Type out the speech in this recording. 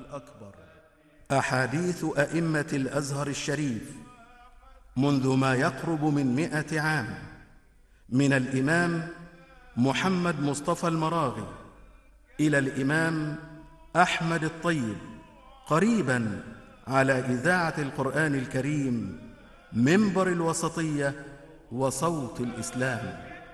الأكبر. أحاديث أئمة الأزهر الشريف منذ ما يقرب من 100 عام، من الإمام محمد مصطفى المراغي إلى الإمام أحمد الطيب، قريباً على إذاعة القرآن الكريم، منبر الوسطية وصوت الإسلام.